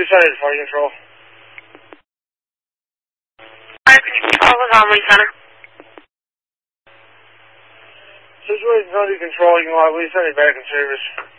Center, Party Control. Party Control was on Lee Center. Situation Party Control, you can Lee Center back in service.